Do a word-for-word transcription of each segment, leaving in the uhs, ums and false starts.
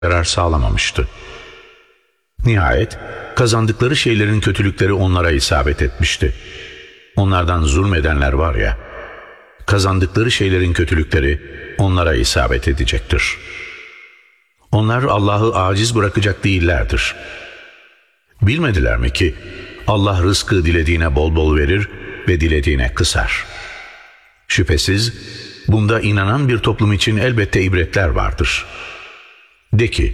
zarar sağlamamıştı. Nihayet kazandıkları şeylerin kötülükleri onlara isabet etmişti. Onlardan zulmedenler var ya, kazandıkları şeylerin kötülükleri onlara isabet edecektir. Onlar Allah'ı aciz bırakacak değillerdir. Bilmediler mi ki Allah rızkı dilediğine bol bol verir ve dilediğine kısar. Şüphesiz bunda inanan bir toplum için elbette ibretler vardır. De ki,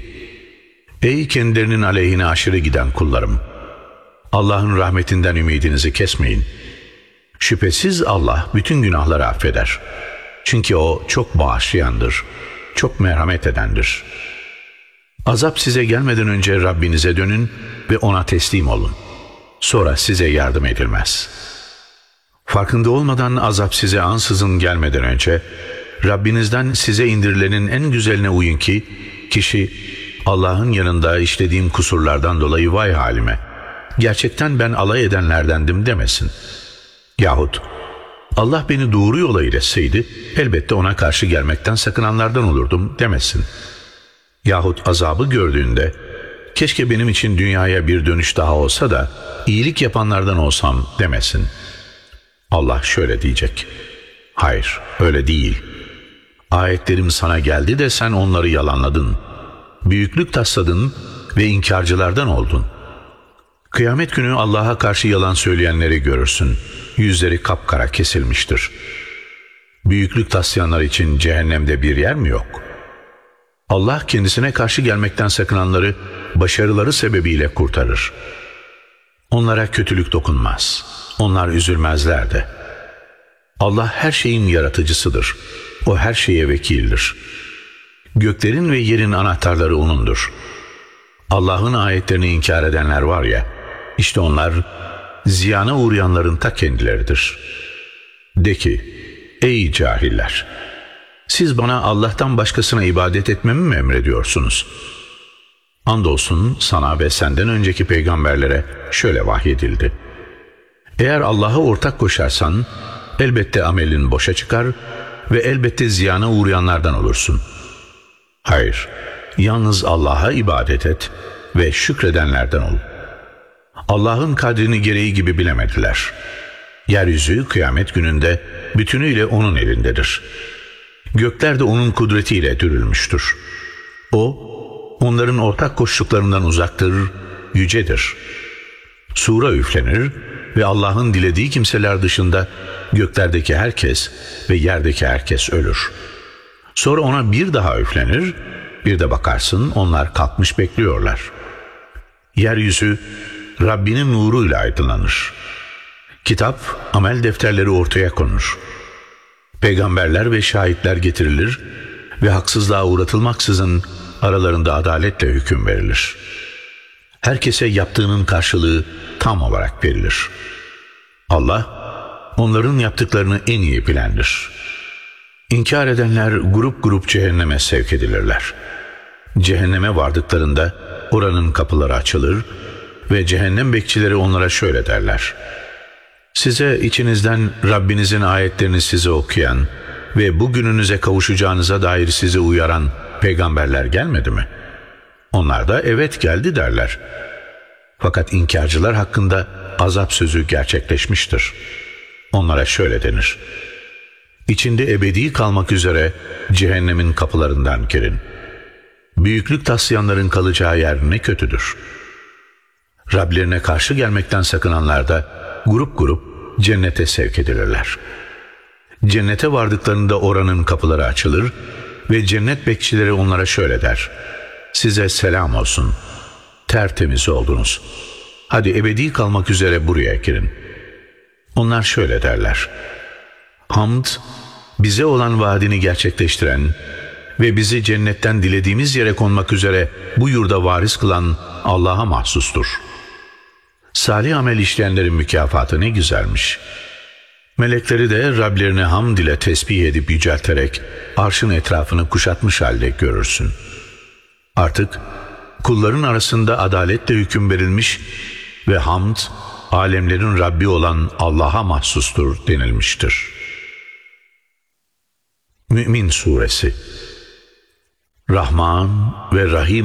ey kendilerinin aleyhine aşırı giden kullarım! Allah'ın rahmetinden ümidinizi kesmeyin. Şüphesiz Allah bütün günahları affeder. Çünkü O çok bağışlayandır, çok merhamet edendir. Azap size gelmeden önce Rabbinize dönün ve O'na teslim olun. Sonra size yardım edilmez. Farkında olmadan azap size ansızın gelmeden önce Rabbinizden size indirilenin en güzeline uyun ki kişi Allah'ın yanında işlediğim kusurlardan dolayı vay halime, gerçekten ben alay edenlerdendim demesin. Yahut Allah beni doğru yola iletseydi elbette ona karşı gelmekten sakınanlardan olurdum demesin. Yahut azabı gördüğünde keşke benim için dünyaya bir dönüş daha olsa da iyilik yapanlardan olsam demesin. Allah şöyle diyecek: hayır, öyle değil. Ayetlerim sana geldi de sen onları yalanladın. Büyüklük tasladın ve inkarcılardan oldun. Kıyamet günü Allah'a karşı yalan söyleyenleri görürsün. Yüzleri kapkara kesilmiştir. Büyüklük taslayanlar için cehennemde bir yer mi yok? Allah kendisine karşı gelmekten sakınanları başarıları sebebiyle kurtarır. Onlara kötülük dokunmaz. Onlar üzülmezler de. Allah her şeyin yaratıcısıdır. O her şeye vekildir. Göklerin ve yerin anahtarları O'nundur. Allah'ın ayetlerini inkar edenler var ya, işte onlar ziyana uğrayanların ta kendileridir. De ki, ey cahiller! Siz bana Allah'tan başkasına ibadet etmemi mi emrediyorsunuz? Andolsun sana ve senden önceki peygamberlere şöyle vahyedildi: eğer Allah'a ortak koşarsan elbette amelin boşa çıkar ve elbette ziyana uğrayanlardan olursun. Hayır, yalnız Allah'a ibadet et ve şükredenlerden ol. Allah'ın kadrini gereği gibi bilemediler. Yeryüzü kıyamet gününde bütünüyle O'nun elindedir. Gökler de O'nun kudretiyle dürülmüştür. O, onların ortak koştuklarından uzaktır, yücedir. Sura üflenir ve Allah'ın dilediği kimseler dışında göklerdeki herkes ve yerdeki herkes ölür. Sonra O'na bir daha üflenir, bir de bakarsın onlar kalkmış bekliyorlar. Yeryüzü Rabbinin nuruyla aydınlanır. Kitap, amel defterleri ortaya konur. Peygamberler ve şahitler getirilir ve haksızlığa uğratılmaksızın aralarında adaletle hüküm verilir. Herkese yaptığının karşılığı tam olarak verilir. Allah, onların yaptıklarını en iyi bilendir. İnkar edenler grup grup cehenneme sevk edilirler. Cehenneme vardıklarında oranın kapıları açılır ve cehennem bekçileri onlara şöyle derler: size içinizden Rabbinizin ayetlerini size okuyan ve bugününüze kavuşacağınıza dair sizi uyaran peygamberler gelmedi mi? Onlar da evet geldi derler. Fakat inkarcılar hakkında azap sözü gerçekleşmiştir. Onlara şöyle denir: İçinde ebedi kalmak üzere cehennemin kapılarından girin. Büyüklük taslayanların kalacağı yer ne kötüdür. Rablerine karşı gelmekten sakınanlar da grup grup cennete sevk edilirler. Cennete vardıklarında oranın kapıları açılır ve cennet bekçileri onlara şöyle der: size selam olsun. Tertemiz oldunuz. Hadi ebedi kalmak üzere buraya girin. Onlar şöyle derler: hamd, bize olan vaadini gerçekleştiren ve bizi cennetten dilediğimiz yere konmak üzere bu yurda varis kılan Allah'a mahsustur. Salih amel işleyenlerin mükafatı ne güzelmiş. Melekleri de Rablerine hamd ile tesbih edip yücelterek arşın etrafını kuşatmış halde görürsün. Artık kulların arasında adaletle hüküm verilmiş ve hamd, alemlerin Rabbi olan Allah'a mahsustur denilmiştir. Mü'min Suresi. Rahman ve Rahim